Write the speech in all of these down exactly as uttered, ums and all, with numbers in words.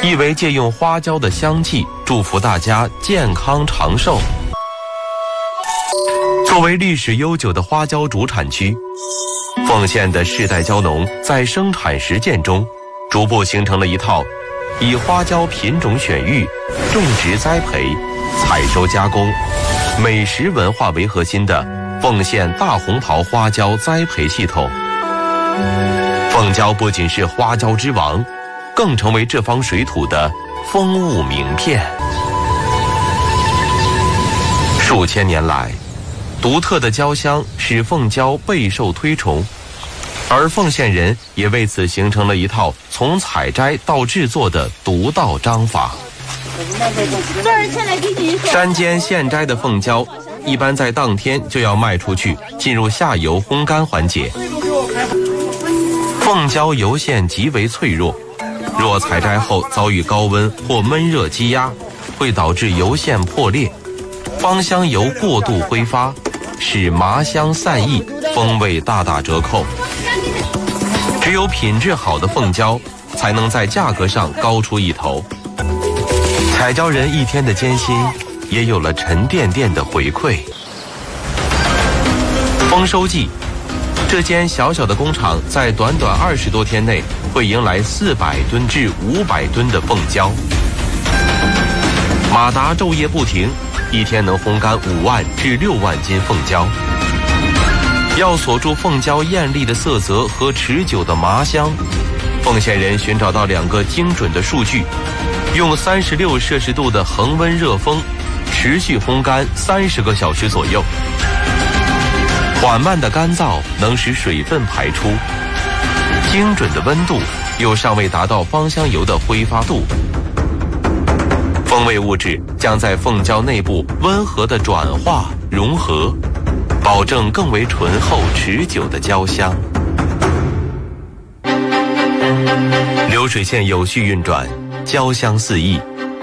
意为借用花椒的香气，祝福大家健康长寿。作为历史悠久的花椒主产区，凤县的世代椒农在生产实践中，逐步形成了一套以花椒品种选育、种植栽培、采收加工、美食文化为核心的凤县大红袍花椒栽培系统。凤椒不仅是花椒之王，更成为这方水土的风物名片。数千年来，独特的椒香使凤椒备受推崇，而凤县人也为此形成了一套从采摘到制作的独到章法。山间现摘的凤椒一般在当天就要卖出去，进入下游烘干环节。凤椒油线极为脆弱，若采摘后遭遇高温或闷热积压，会导致油线破裂，芳香油过度挥发，使麻香散溢，风味大打折扣。只有品质好的凤椒才能在价格上高出一头。采椒人一天的艰辛也有了沉甸甸的回馈。丰收季，这间小小的工厂在短短二十多天内会迎来四百吨至五百吨的凤椒。马达昼夜不停，一天能烘干五万至六万斤凤椒。要锁住凤椒艳丽的色泽和持久的麻香，凤县人寻找到两个精准的数据，用三十六摄氏度的恒温热风持续烘干三十个小时左右。缓慢的干燥能使水分排出，精准的温度又尚未达到芳香油的挥发度。风味物质将在凤椒内部温和的转化融合，保证更为醇厚持久的椒香。流水线有序运转，椒香四溢。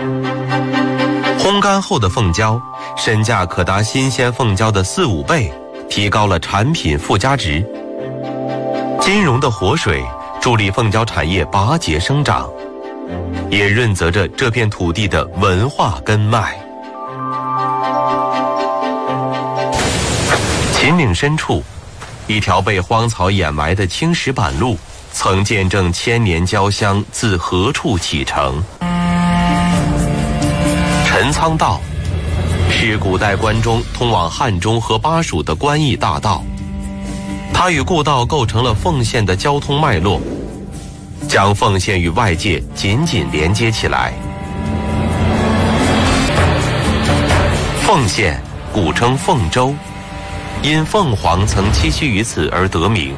烘干后的凤椒身价可达新鲜凤椒的四五倍，提高了产品附加值。金融的活水助力凤椒产业拔节生长，也润泽着这片土地的文化根脉。秦岭深处，一条被荒草掩埋的青石板路，曾见证千年椒香自何处启程。陈仓道是古代关中通往汉中和巴蜀的关驿大道，它与故道构成了凤县的交通脉络，将凤县与外界紧紧连接起来。凤县古称凤州，因凤凰曾栖息于此而得名。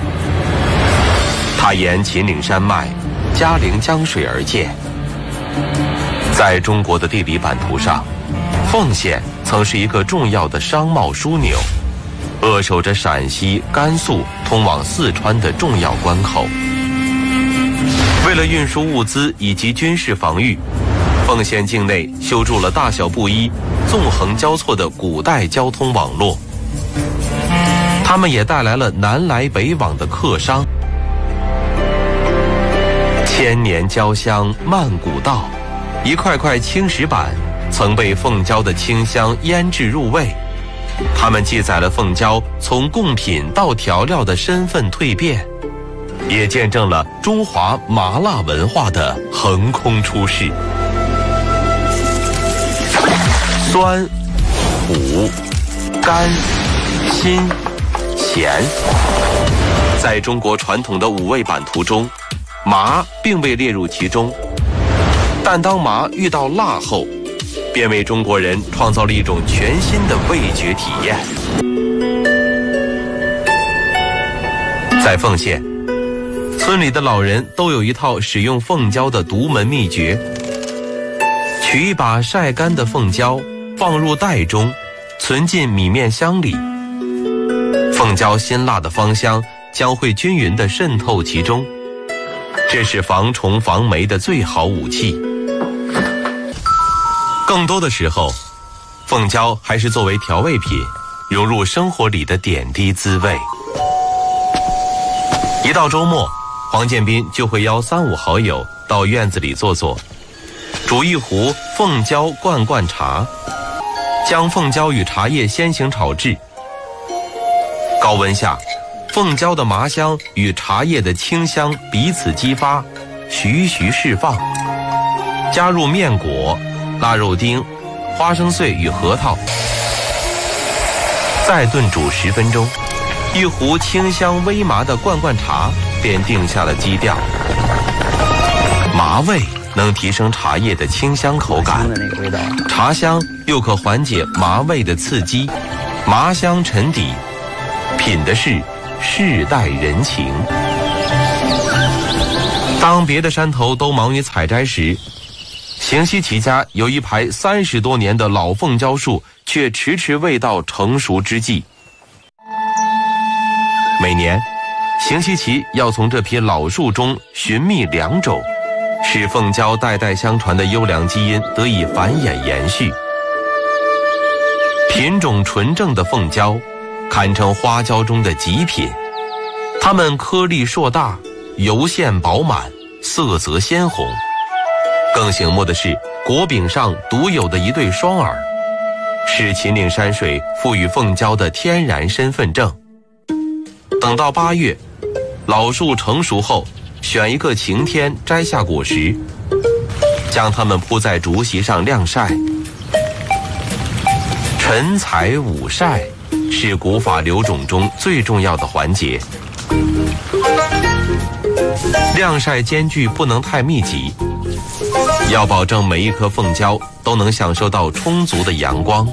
它沿秦岭山脉、嘉陵江水而建。在中国的地理版图上，凤县曾是一个重要的商贸枢纽，扼守着陕西、甘肃通往四川的重要关口。为了运输物资以及军事防御，凤县境内修筑了大小不一、纵横交错的古代交通网络。他们也带来了南来北往的客商。千年椒香漫古道，一块块青石板曾被凤椒的清香腌制入味，它们记载了凤椒从贡品到调料的身份蜕变，也见证了中华麻辣文化的横空出世。酸、苦、甘、辛、咸，在中国传统的五味版图中，麻并未列入其中，但当麻遇到辣后，便为中国人创造了一种全新的味觉体验。在凤县，村里的老人都有一套使用凤椒的独门秘诀。取一把晒干的凤椒，放入袋中，存进米面箱里。凤椒辛辣的芳香将会均匀地渗透其中，这是防虫防霉的最好武器。更多的时候，凤椒还是作为调味品，融入生活里的点滴滋味。一到周末， 黄建斌就会邀三五好友到院子里坐坐，煮一壶凤椒罐罐茶，将凤椒与茶叶先行炒制。高温下，凤椒的麻香与茶叶的清香彼此激发，徐徐释放。加入面果、腊肉丁、花生碎与核桃，再炖煮十分钟，一壶清香微麻的罐罐茶便定下了基调。麻味能提升茶叶的清香口感，茶香又可缓解麻味的刺激，麻香沉底，品的是世代人情。当别的山头都忙于采摘时，邢希奇家有一排三十多年的老凤椒树，却迟迟未到成熟之际。每年，邢希奇要从这批老树中寻觅良种，使凤椒代代相传的优良基因得以繁衍延续。品种纯正的凤椒，堪称花椒中的极品。它们颗粒硕大，油馅饱满，色泽鲜红。更醒目的是，果柄上独有的一对双耳，是秦岭山水赋予凤椒的天然身份证。等到八月，老树成熟后，选一个晴天摘下果实，将它们铺在竹席上晾晒。晨采午晒是古法留种中最重要的环节。晾晒间距不能太密集，要保证每一颗凤椒都能享受到充足的阳光。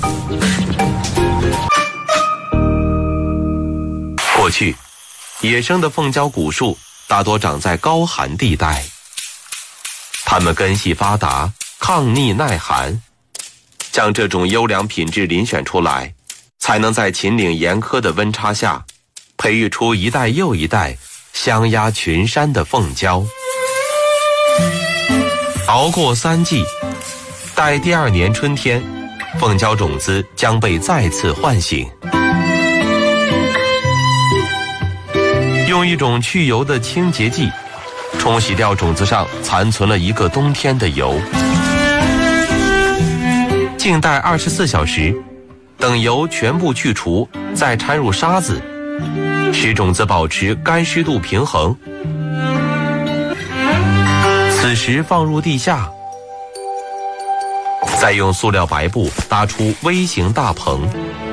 过去，野生的凤椒古树大多长在高寒地带，它们根系发达，抗逆耐寒，将这种优良品质遴选出来，才能在秦岭严苛的温差下，培育出一代又一代香压群山的凤椒。熬过三季，待第二年春天，凤椒种子将被再次唤醒。用一种去油的清洁剂冲洗掉种子上残存了一个冬天的油，静待二十四小时，等油全部去除，再掺入沙子，使种子保持干湿度平衡。此时放入地下，再用塑料白布搭出微型大棚。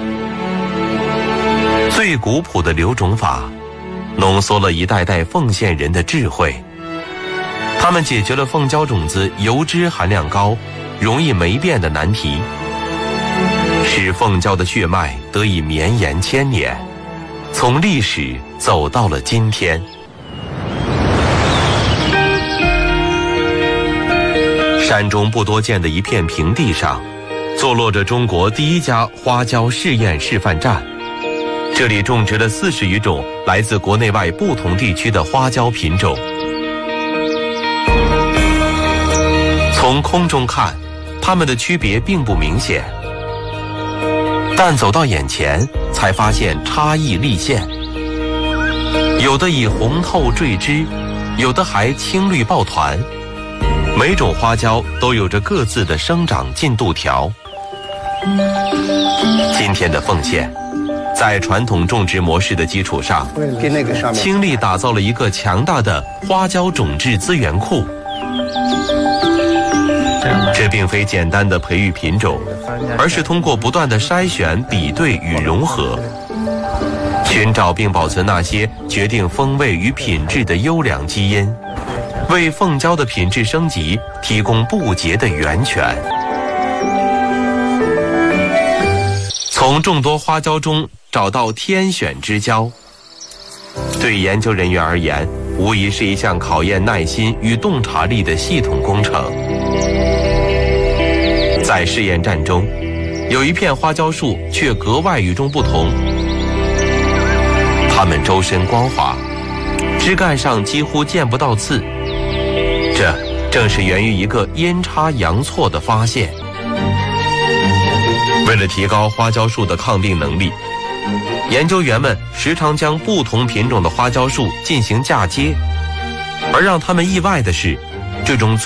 最古朴的留种法，浓缩了一代代凤县人的智慧。他们解决了凤椒种子油脂含量高、容易霉变的难题，使凤椒的血脉得以绵延千年，从历史走到了今天。山中不多见的一片平地上，坐落着中国第一家花椒试验示范站。这里种植了四十余种来自国内外不同地区的花椒品种。从空中看，它们的区别并不明显，但走到眼前，才发现差异立现。有的以红透缀枝，有的还青绿抱团。每种花椒都有着各自的生长进度条。今天的凤县，在传统种植模式的基础上，倾力打造了一个强大的花椒种质资源库。这并非简单的培育品种，而是通过不断的筛选、比对与融合，寻找并保存那些决定风味与品质的优良基因，为凤椒的品质升级提供不竭的源泉。从众多花椒中找到天选之椒，对研究人员而言，无疑是一项考验耐心与洞察力的系统工程。在试验站中，有一片花椒树却格外与众不同。它们周身光滑，枝干上几乎见不到刺，这正是源于一个阴差阳错的发现。为了提高花椒树的抗病能力，研究员们时常将不同品种的花椒树进行嫁接， 而让他们意外的是，这种